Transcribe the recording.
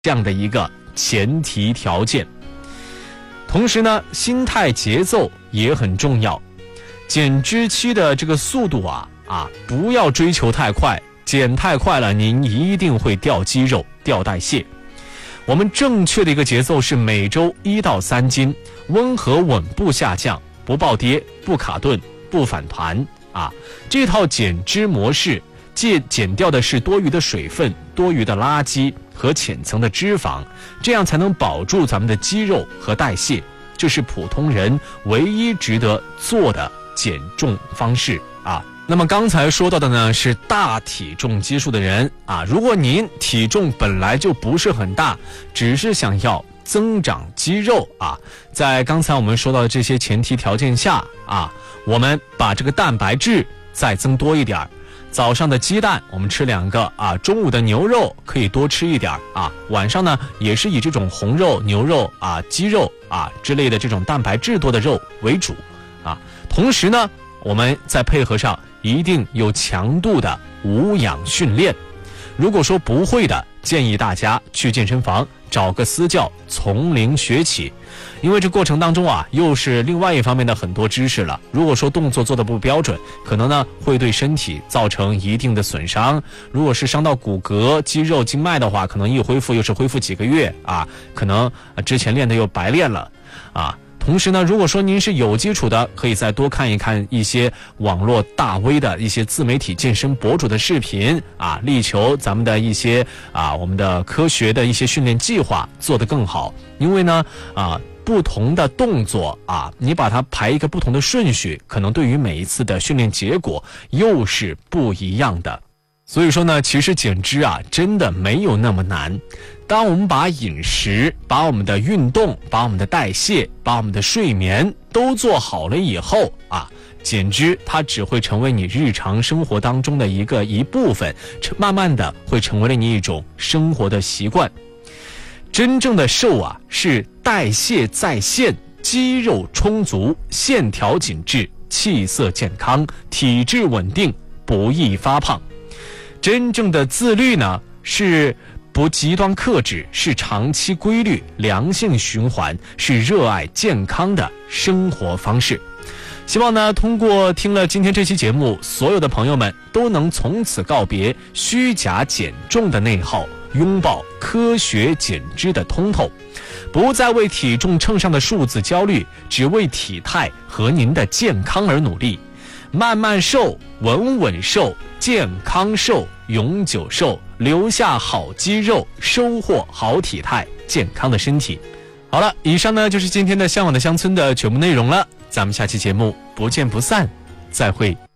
这样的一个前提条件。同时呢，心态节奏也很重要。减脂期的这个速度不要追求太快，减太快了，您一定会掉肌肉、掉代谢。我们正确的一个节奏是每周1到3斤，温和稳步下降，不暴跌、不卡顿、不反弹这套减脂模式减掉的是多余的水分、多余的垃圾和浅层的脂肪，这样才能保住咱们的肌肉和代谢。这是普通人唯一值得做的减重方式那么刚才说到的呢是大体重基数的人如果您体重本来就不是很大，只是想要增长肌肉在刚才我们说到的这些前提条件下我们把这个蛋白质再增多一点，早上的鸡蛋我们吃2个中午的牛肉可以多吃一点晚上呢也是以这种红肉、牛肉鸡肉之类的这种蛋白质多的肉为主同时呢我们再配合上一定有强度的无氧训练。如果说不会的，建议大家去健身房找个私教从零学起，因为这过程当中又是另外一方面的很多知识了。如果说动作做得不标准，可能呢会对身体造成一定的损伤。如果是伤到骨骼、肌肉、经脉的话，可能一恢复又是恢复几个月可能之前练的又白练了同时呢，如果说您是有基础的，可以再多看一看一些网络大 V 的一些自媒体健身博主的视频力求咱们的一些我们的科学的一些训练计划做得更好。因为呢不同的动作你把它排一个不同的顺序，可能对于每一次的训练结果又是不一样的。所以说呢，其实减脂真的没有那么难。当我们把饮食、把我们的运动、把我们的代谢、把我们的睡眠都做好了以后减脂它只会成为你日常生活当中的一部分，慢慢的会成为了你一种生活的习惯。真正的瘦是代谢在线，肌肉充足，线条紧致，气色健康，体质稳定，不易发胖。真正的自律呢，是不极端克制，是长期规律、良性循环，是热爱健康的生活方式。希望呢，通过听了今天这期节目，所有的朋友们都能从此告别虚假减重的内耗，拥抱科学减脂的通透，不再为体重秤上的数字焦虑，只为体态和您的健康而努力。慢慢瘦，稳稳瘦，健康瘦，永久瘦，留下好肌肉，收获好体态，健康的身体。好了，以上呢就是今天的向往的乡村的全部内容了，咱们下期节目不见不散，再会。